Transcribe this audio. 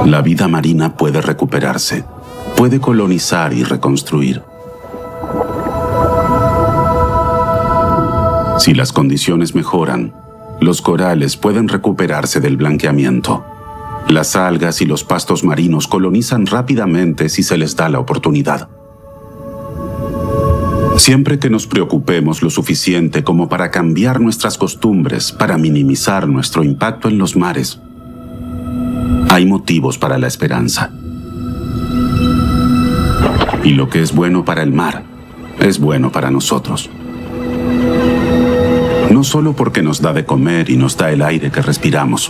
La vida marina puede recuperarse, puede colonizar y reconstruir. Si las condiciones mejoran, los corales pueden recuperarse del blanqueamiento. Las algas y los pastos marinos colonizan rápidamente si se les da la oportunidad. Siempre que nos preocupemos lo suficiente como para cambiar nuestras costumbres, para minimizar nuestro impacto en los mares, hay motivos para la esperanza. Y lo que es bueno para el mar, es bueno para nosotros. No solo porque nos da de comer y nos da el aire que respiramos,